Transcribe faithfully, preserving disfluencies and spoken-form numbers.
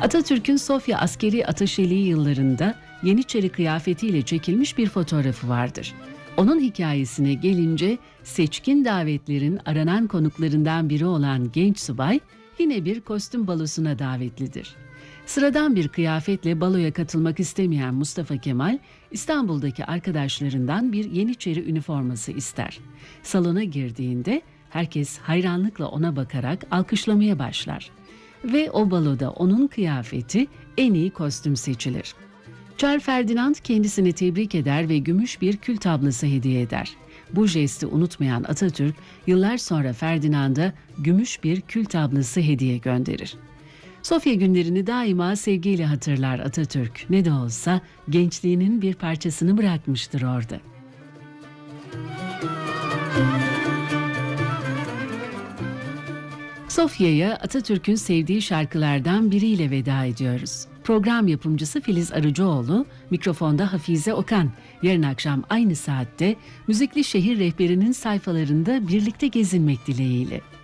Atatürk'ün Sofya askeri ateşeliği yıllarında Yeniçeri kıyafetiyle çekilmiş bir fotoğrafı vardır. Onun hikayesine gelince seçkin davetlerin aranan konuklarından biri olan genç subay yine bir kostüm balosuna davetlidir. Sıradan bir kıyafetle baloya katılmak istemeyen Mustafa Kemal, İstanbul'daki arkadaşlarından bir Yeniçeri üniforması ister. Salona girdiğinde herkes hayranlıkla ona bakarak alkışlamaya başlar. Ve o baloda onun kıyafeti en iyi kostüm seçilir. Charles Ferdinand kendisini tebrik eder ve gümüş bir kül tablası hediye eder. Bu jesti unutmayan Atatürk, yıllar sonra Ferdinand'a gümüş bir kül tablası hediye gönderir. Sofya günlerini daima sevgiyle hatırlar Atatürk. Ne de olsa gençliğinin bir parçasını bırakmıştır orada. Sofya'ya Atatürk'ün sevdiği şarkılardan biriyle veda ediyoruz. Program yapımcısı Filiz Arıcıoğlu, mikrofonda Hafize Okan. Yarın akşam aynı saatte Müzikli Şehir Rehberi'nin sayfalarında birlikte gezinmek dileğiyle.